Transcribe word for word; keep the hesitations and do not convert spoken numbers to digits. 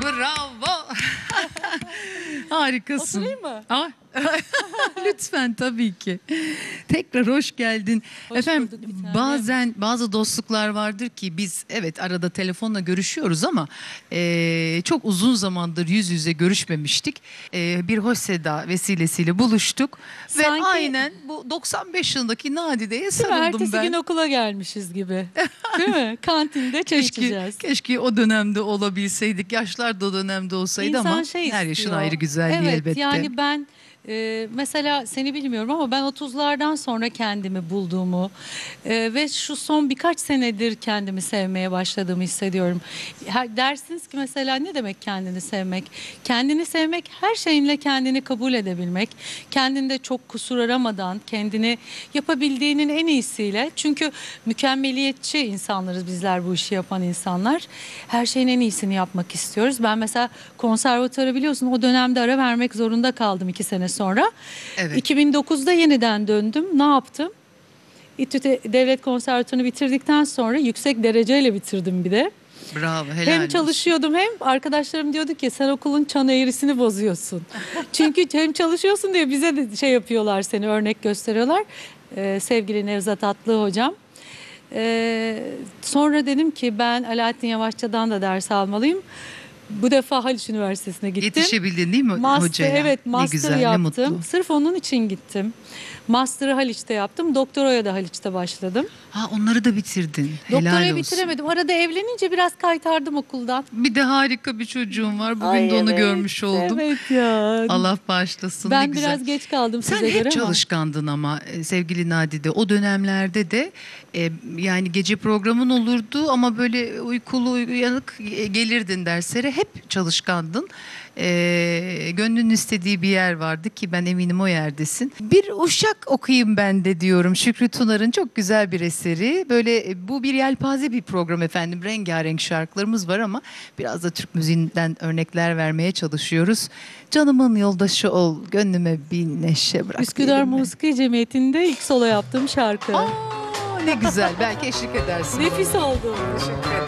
Bravo. Harikasın. Oturayım mı? Aa, lütfen, tabii ki. Tekrar hoş geldin. Hoş Efendim, bulduk bir tanem. bazen bazı dostluklar vardır ki biz evet arada telefonla görüşüyoruz ama e, çok uzun zamandır yüz yüze görüşmemiştik. E, bir hoş seda vesilesiyle buluştuk ve Sanki- aynen bu doksan beş yılındaki Nadide'ye Değil mi? sarıldım Ertesi ben. gün okula gelmişiz gibi. Değil mi? Kantinde çay Keşke, içeceğiz. keşke o dönemde olabilseydik. Yaşlar da o dönemde olsaydı İnsan ama şey her yaşın istiyor. ayrı güzelliği evet, elbette. yani ben e, mesela seni bilmiyorum ama ben otuzlardan sonra kendimi bulduğumu e, ve şu son birkaç senedir kendimi sevmeye başladığımı hissediyorum. Her, dersiniz ki mesela ne demek kendini sevmek? Kendini sevmek her şeyinle kendini kabul edebilmek. Kendinde çok kusur aramadan kendini yapabildiğinin en iyisiyle. Çünkü mükemmeliyetçi insanlarız bizler, bu işi yapan insanlar. Her şeyin en iyisini yapmak istiyoruz. Ben mesela konservatuarı biliyorsun, o dönemde ara vermek zorunda kaldım iki sene sonra. Evet. iki bin dokuzda yeniden döndüm. Ne yaptım? İTÜ Devlet Konservatuarını bitirdikten sonra yüksek dereceyle bitirdim bir de. Bravo, helal Hem olsun. çalışıyordum hem arkadaşlarım diyordu ki sen okulun çan eğrisini bozuyorsun. Çünkü hem çalışıyorsun diye bize de şey yapıyorlar, seni örnek gösteriyorlar. Ee, sevgili Nevzat Atlı hocam. Ee, sonra dedim ki ben Alaaddin Yavaşça'dan da ders almalıyım. Bu defa Haliç Üniversitesi'ne gittim. Yetişebildin değil mi Master, hocaya? evet, Ne master güzel, ne yaptım. mutlu. Sırf onun için gittim. Master'ı Haliç'te yaptım. Doktoraya da Haliç'te başladım. Ha, onları da bitirdin. Helal Doktorayı olsun. bitiremedim. Arada evlenince biraz kaytardım okuldan. Bir de harika bir çocuğum var. Bugün Ay, de onu evet, görmüş oldum. Evet ya. Allah bağışlasın. Ben ne biraz güzel. geç kaldım Sen size hep göre ama. çalışkandın ama e, sevgili Nadide. O dönemlerde de e, yani gece programın olurdu ama böyle uykulu uyanık e, gelirdin derslere. Hep çalışkandın. E, gönlün istediği bir yer vardı ki ben eminim o yerdesin. Bir Uşak okuyayım ben de diyorum. Şükrü Tunar'ın çok güzel bir eseri. Böyle e, bu bir yelpaze bir program efendim. Rengarenk şarkılarımız var ama biraz da Türk müziğinden örnekler vermeye çalışıyoruz. Canımın yoldaşı ol, gönlüme bir neşe bırak. Üsküdar diyelim mi? Musiki Cemiyeti'nde ilk solo yaptığım şarkı. Aa, ne güzel. Belki eşlik edersin. Nefis oldu. Teşekkür